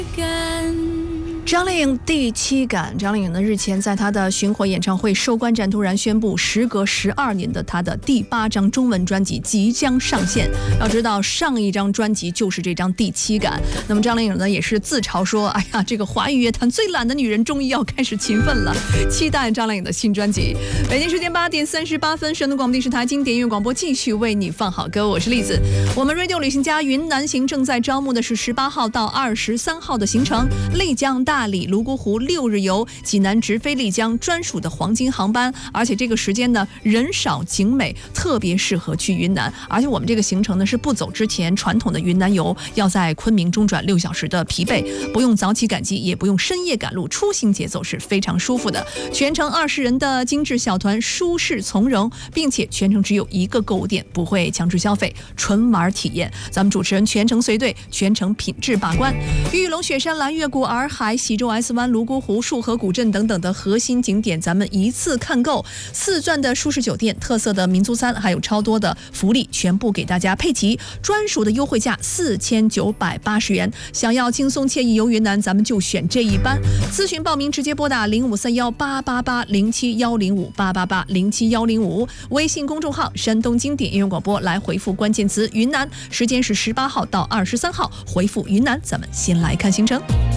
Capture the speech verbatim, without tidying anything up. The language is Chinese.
张靓颖第七感，张靓颖呢日前在她的巡回演唱会收官战突然宣布，时隔十二年的她的第八张中文专辑即将上线。要知道，上一张专辑就是这张第七感。那么张靓颖呢也是自嘲说：“哎呀，这个华语乐坛最懒的女人终于要开始勤奋了。”期待张靓颖的新专辑。北京时间八点三十八分，山东广播电视台经典音乐广播继续为你放好歌，我是栗子。我们 Radio 旅行家云南行正在招募的是十八号到二十三号的行程，丽江、大理、泸沽湖六日游，济南直飞丽江专属的黄金航班，而且这个时间呢人少景美，特别适合去云南。而且我们这个行程呢是不走之前传统的云南游，要在昆明中转六小时的疲惫，不用早起赶集，也不用深夜赶路，出行节奏是非常舒服的。全程二十人的精致小团，舒适从容，并且全程只有一个购物店，不会强制消费，纯玩体验。咱们主持人全程随队，全程品质把关。玉龙雪山、蓝月谷、洱海、喜洲 S 湾、泸沽湖、束河古镇等等的核心景点，咱们一次看够。四钻的舒适酒店、特色的民族餐，还有超多的福利，全部给大家配齐，专属的优惠价四千九百八十元。想要轻松惬意游云南，咱们就选这一班。咨询报名直接拨打零五三幺八八八零七幺零五八八八零七幺零五，微信公众号山东经典音乐广播来回复关键词云南，时间是十八号到二十三号，回复云南，咱们先来看行程。